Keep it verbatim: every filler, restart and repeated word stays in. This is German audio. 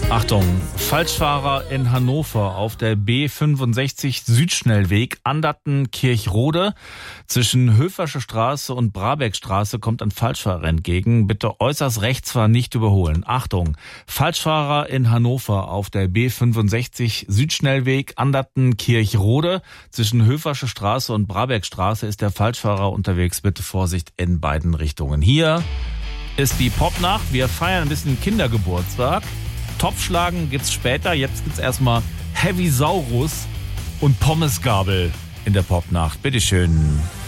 Achtung, Falschfahrer in Hannover auf der B fünfundsechzig Südschnellweg Anderten-Kirchrode. Zwischen Höfersche Straße und Brabeckstraße kommt ein Falschfahrer entgegen. Bitte äußerst rechts fahren, nicht überholen. Achtung, Falschfahrer in Hannover auf der B fünfundsechzig Südschnellweg Anderten-Kirchrode. Zwischen Höfersche Straße und Brabeckstraße ist der Falschfahrer unterwegs. Bitte Vorsicht in beiden Richtungen. Hier ist die Popnacht. Wir feiern ein bisschen Kindergeburtstag. Topfschlagen gibt's später. Jetzt gibt's erstmal Heavy Saurus und Pommesgabel in der Popnacht. Bitteschön.